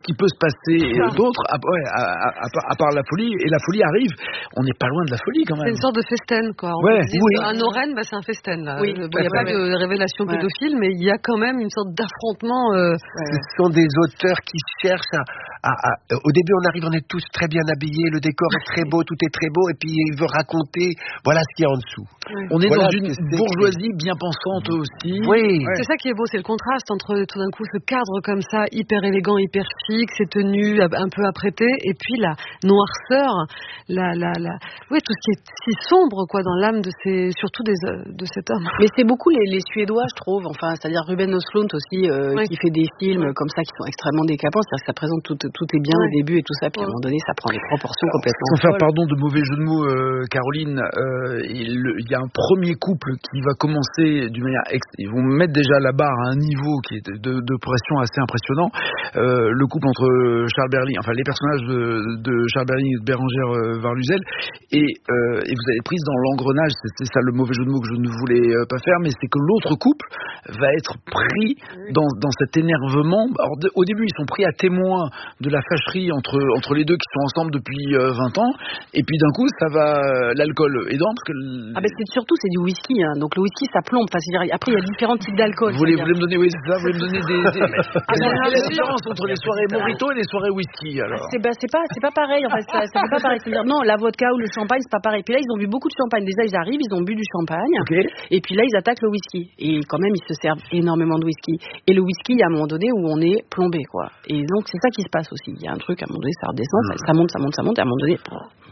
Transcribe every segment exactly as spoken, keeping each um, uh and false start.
qui peut se passer d'autre, à, ouais, à, à, à, part- à part la folie. Et la folie arrive. On n'est pas loin de la folie quand même. C'est une sorte de festen, quoi. On Ouais, dit, oui. Un oren, bah, c'est un festen, là. Oui, Il n'y a pas ouais. de révélation Ouais. pédophile, mais il y a quand même une sorte d'affrontement. Euh... Ce sont des auteurs qui cherchent à, à, à... Au début, on arrive, on est tous très bien habillés, le décor est très beau, tout est très beau, et puis il veut raconter, voilà ce qu'il y a en dessous. Ouais. On est Voilà dans ce une que c'est. bourgeoisie bien pensante aussi. Oui. C'est ça qui est beau, c'est le contraste entre tout d'un coup ce cadre comme ça, hyper élégant, hyper chic, ces tenues un peu apprêtées, et puis la noirceur, la, la, la... Oui, tout ce qui est si sombre, quoi, dans l'âme de ces, surtout des, de cet homme. Mais c'est beaucoup les, les Suédois, je trouve. Enfin, c'est-à-dire Ruben Östlund aussi, euh, Oui. qui fait des films comme ça qui sont extrêmement décapants. C'est-à-dire que ça présente tout, tout est bien Ouais. au début et tout ça, puis à un moment donné, ça prend des proportions complètement Sans faire folles. pardon de mauvais jeu de mots, euh, Caroline, euh, il, il y a un premier couple qui va commencer d'une manière, ex- ils vont mettre déjà la barre à un niveau qui est de, de pression assez impressionnant. Euh, le couple entre Charles Berling, enfin les personnages de, de Charles Berling et de Bérangère euh, Varluzel, et, euh, et vous avez prise dans l'engrenage. C'est, c'est ça le mauvais jeu de mots que je ne voulais euh, pas faire, mais c'est que l'autre couple va être pris dans, dans cet énervement. Alors, de, au début, ils sont pris à témoin de la fâcherie entre entre les deux qui sont ensemble depuis euh, vingt ans, et puis d'un coup, ça va euh, l'alcool aidant parce que l- Ah ben c'est surtout c'est du whisky, hein. Donc le whisky ça plombe. Enfin, c'est-à-dire, après il y a différents types d'alcool. vous voulez, vous c'est-à-dire- voulez me donner, oui, c'est ça, vous voulez me donner des. des... Ah, Quelle ben, est la bien sûr. différence entre les soirées Morito et les soirées whisky alors? C'est bah, c'est pas c'est pas pareil en fait, ça, ça fait pas pareil. C'est-à-dire non, la vodka ou le champagne c'est pas pareil. Puis là ils ont bu beaucoup de champagne. Déjà ils arrivent, ils ont bu du champagne. Ok. Et puis là ils attaquent le whisky. Et quand même ils se servent énormément de whisky. Et le whisky il y a un moment donné où on est plombé quoi. Et donc c'est ça qui se passe aussi. Il y a un truc à un moment donné ça redescend, ça, ça monte, ça monte, ça monte. Et à un moment donné,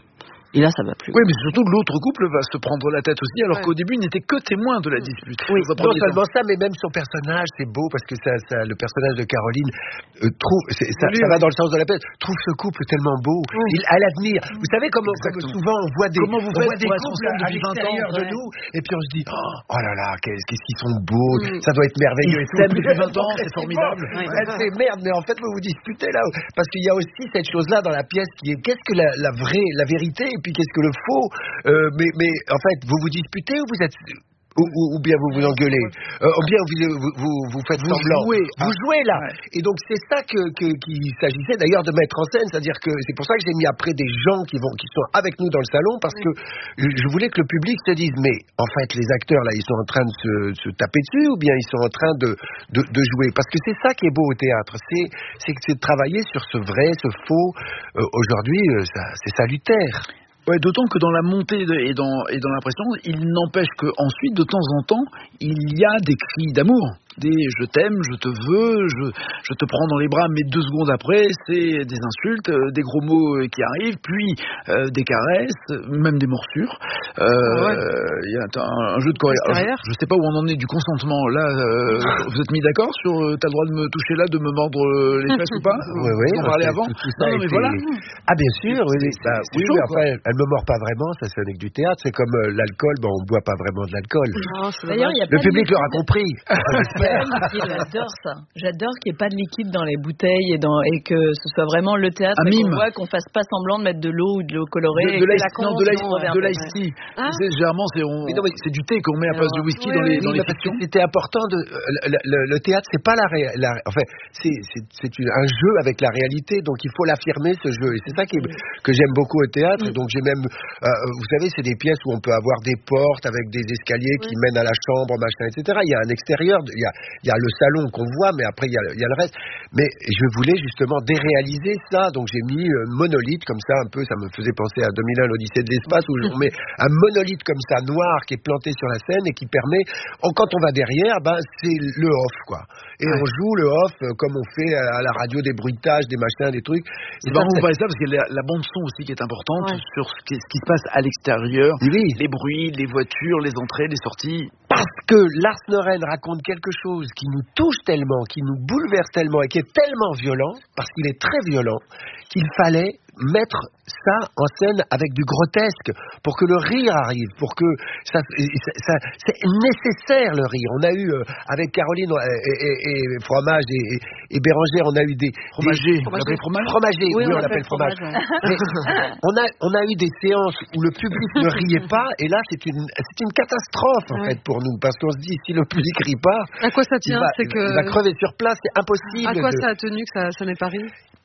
et là ça va plus. Oui, mais surtout l'autre couple va se prendre la tête aussi, alors Ouais. qu'au début il n'était que témoin de la dispute. Oui, Dans un non premier seulement temps. ça, mais même son personnage, c'est beau parce que ça, ça, le personnage de Caroline euh, trouve, c'est- ça, Voulu, ça va ouais. dans le sens de la paix, trouve ce couple tellement beau. Il, à l'avenir, vous savez comment, comme Exactement. souvent on voit des, Comment vous on faites voit des pour être couples ensemble à depuis vingt ans, l'extérieur de ouais. nous, et puis on se dit, oh, oh là là, qu'est-ce, qu'est-ce qu'ils sont beaux, Mm. ça doit être merveilleux et tout. s'aiment depuis vingt ans, c'est formidable. Ouais. Elle fait merde, mais en fait vous vous disputez là, parce qu'il y a aussi cette chose-là dans la pièce qui est, qu'est-ce que la, la vraie, la vérité, et puis qu'est-ce que le faux. Euh, mais, mais en fait, vous vous disputez ou vous êtes ou, ou, ou bien vous vous engueulez, euh, ou bien vous vous, vous, vous faites Vous semblant. jouez. Vous Ah. jouez là. Ouais. Et donc c'est ça que, que qu'il s'agissait d'ailleurs de mettre en scène, c'est-à-dire que c'est pour ça que j'ai mis après des gens qui vont qui sont avec nous dans le salon, parce que je, je voulais que le public se dise mais en fait les acteurs là ils sont en train de se, se taper dessus ou bien ils sont en train de, de, de jouer, parce que c'est ça qui est beau au théâtre, c'est c'est, c'est de travailler sur ce vrai, ce faux. Euh, aujourd'hui euh, ça, c'est salutaire. Ouais, d'autant que dans la montée de- et dans, et dans l'impression, il n'empêche qu'ensuite, de temps en temps, il y a des cris d'amour. Des je t'aime, je te veux, je, je te prends dans les bras, mais deux secondes après, c'est des insultes, euh, des gros mots euh, qui arrivent, puis euh, des caresses, même des morsures. Euh, Ah ouais. Il y a un, un jeu de chorégraphie. Extérieur. Je ne sais pas où on en est du consentement. Là, euh, vous êtes mis d'accord sur euh, t'as le droit de me toucher là, de me mordre euh, les fesses ou pas? Oui, oui. Vous en parlez c'est- avant? tout- tout ça Non, non, a mais été- voilà. Ah, bien sûr, oui. oui. C'est- Bah, c'est oui, chaud, mais quoi. enfin, elle, elle me mord pas vraiment, ça c'est avec du théâtre. C'est comme euh, l'alcool, ben, on boit pas vraiment de l'alcool. Non, c'est D'ailleurs, il y a Le pas de public l'aura liquide. compris. J'adore ça. J'adore qu'il n'y ait pas de liquide dans les bouteilles et, dans, et que ce soit vraiment le théâtre. Un et qu'on mime. voit qu'on fasse pas semblant de mettre de l'eau ou de l'eau colorée. De, et de que l'ice, la non, de l'ice, convention de vers- l'ice tea. Ah. Tu sais, généralement, c'est, on, Mais non, mais- c'est du thé qu'on met à place du whisky Oui, dans les, oui, dans Oui, les mais parce que fictions. c'était important de le, le- le théâtre, c'est pas la, ré, la enfin c'est c'est c'est une- un jeu avec la réalité, donc il faut l'affirmer ce jeu, et c'est ça qui est- que j'aime beaucoup au théâtre. Et donc j'ai même euh, vous savez, c'est des pièces où on peut avoir des portes avec des escaliers qui mènent à la chambre, machin, et cetera. Il y a un extérieur, il y a il y a le salon qu'on voit, mais après il y a il y a le reste. Mais je voulais justement déréaliser ça, donc j'ai mis un monolithe comme ça, un peu, ça me faisait penser à deux mille un l'Odyssée de l'espace, où on met un monolithe comme ça noir qui est planté sur la scène et qui permet, en- quand on va derrière, ben c'est le off quoi. Et Ouais. on joue le off euh, comme on fait à la radio, des bruitages, des machins, des trucs. C'est Et marrant ça, que vous parlez de ça parce que la, la bande son aussi qui est importante Ouais. sur ce qui, ce qui se passe à l'extérieur, Oui. les bruits, les voitures, les entrées, les sorties. Parce que Lars Noren raconte quelque chose qui nous touche tellement, qui nous bouleverse tellement et qui est tellement violent, parce qu'il est très violent, qu'il fallait mettre ça en scène avec du grotesque pour que le rire arrive, pour que ça, ça, ça c'est nécessaire le rire. On a eu euh, avec Caroline euh, et, et, et Fromage et, et, et Bérangère, on a eu des Fromager, des- vous l'appelez fromage Fromager, Oui, oui, on on l'appelle l'appelle fromage. fromage, Mais on a on a eu des séances où le public ne riait pas, et là c'est une c'est une catastrophe en Ouais. fait pour nous, parce qu'on se dit si le public rit pas, À quoi ça il tient? va, C'est que. il va crever sur place, c'est impossible. À quoi de- ça a tenu que ça, ça n'est pas ri?